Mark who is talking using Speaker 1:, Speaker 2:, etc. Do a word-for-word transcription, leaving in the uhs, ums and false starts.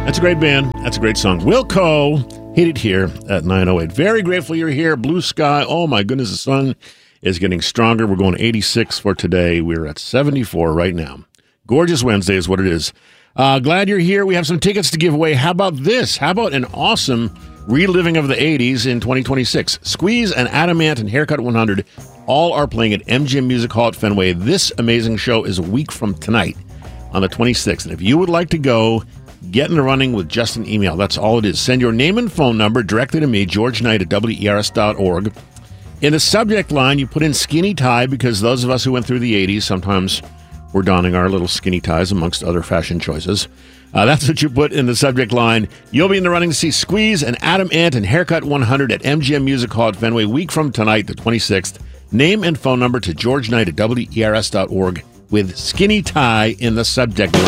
Speaker 1: That's a great band. That's a great song. Wilco, hit it here at nine oh eight. Very grateful you're here. Blue sky. Oh, my goodness, the sun is getting stronger. We're going eighty-six for today. We're at seventy-four right now. Gorgeous Wednesday is what it is. Uh, glad you're here. We have some tickets to give away. How about this? How about an awesome reliving of the eighties in twenty twenty-six? Squeeze and Adamant and Haircut one hundred all are playing at M G M Music Hall at Fenway. This amazing show is a week from tonight on the twenty-sixth. And if you would like to go, get in the running with just an email. That's all it is. Send your name and phone number directly to me, George Knight at W E R S dot org. In the subject line, you put in skinny tie, because those of us who went through the eighties, sometimes we're donning our little skinny ties amongst other fashion choices. Uh, that's what you put in the subject line. You'll be in the running to see Squeeze and Adam Ant and Haircut one hundred at M G M Music Hall at Fenway, week from tonight, the twenty-sixth. Name and phone number to George Knight at W E R S dot org with skinny tie in the subject line.